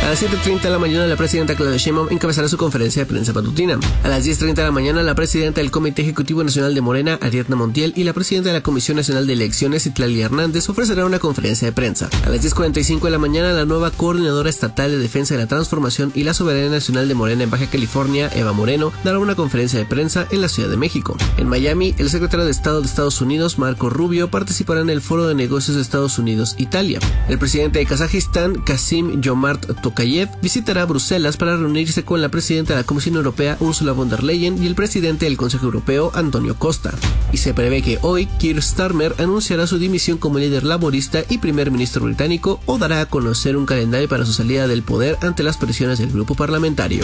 las 7:30 de la mañana, la presidenta Claudia Sheinbaum encabezará su conferencia de prensa matutina. A las 10:30 de la mañana, la presidenta del Comité Ejecutivo Nacional de Morena, Ariadna Montiel, y la presidenta de la Comisión Nacional de Elecciones, Citlali Hernández, ofrecerán una conferencia de prensa. A las 10:45 de la mañana, la nueva coordinadora estatal de defensa de la transformación y la soberanía nacional de Morena en Baja California, Eva Moreno, dará una conferencia de prensa en la Ciudad de México. En Miami, el secretario de Estado de Estados Unidos, Marco Rubio, participará en el Foro de Negocios de Estados Unidos-Italia. El presidente de Kazajistán, Kassym-Jomart Tokayev, visitará Bruselas para reunirse con la presidenta de la Comisión Europea, Ursula von der Leyen, y el presidente del Consejo Europeo, Antonio Costa. Y se prevé que hoy Keir Starmer anunciará su dimisión como líder laborista y primer ministro británico, o dará a conocer un calendario para su salida del poder ante las presiones del grupo parlamentario.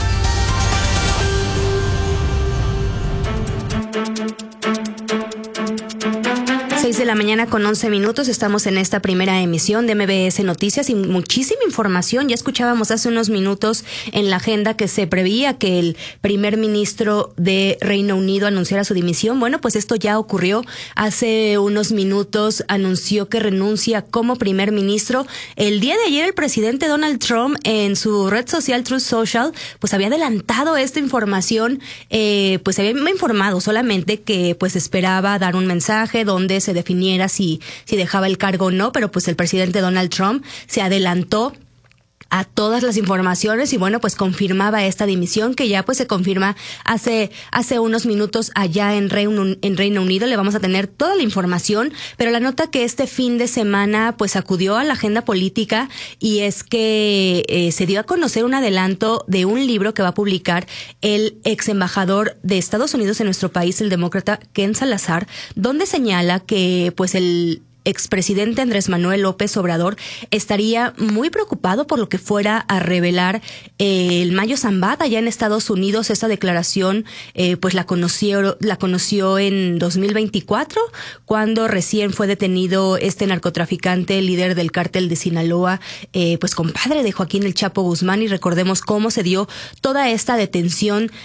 6 de la mañana con 11 minutos. Estamos en esta primera emisión de MBS Noticias y muchísima información. Ya escuchábamos hace unos minutos en la agenda que se preveía que el primer ministro de Reino Unido anunciara su dimisión. Bueno, pues esto ya ocurrió. Hace unos minutos anunció que renuncia como primer ministro. El día de ayer el presidente Donald Trump en su red social Truth Social pues había adelantado esta información. Pues había informado solamente que pues esperaba dar un mensaje donde se definiera si dejaba el cargo o no, pero pues el presidente Donald Trump se adelantó a todas las informaciones y bueno, pues confirmaba esta dimisión que ya pues se confirma hace unos minutos allá en Reino Unido. Le vamos a tener toda la información, pero la nota que este fin de semana pues acudió a la agenda política y es que se dio a conocer un adelanto de un libro que va a publicar el ex embajador de Estados Unidos en nuestro país, el demócrata Ken Salazar, donde señala que pues el expresidente Andrés Manuel López Obrador estaría muy preocupado por lo que fuera a revelar el Mayo Zambada allá en Estados Unidos. Esta declaración pues la conoció en 2024 cuando recién fue detenido este narcotraficante, líder del cártel de Sinaloa, pues compadre de Joaquín El Chapo Guzmán, y recordemos cómo se dio toda esta detención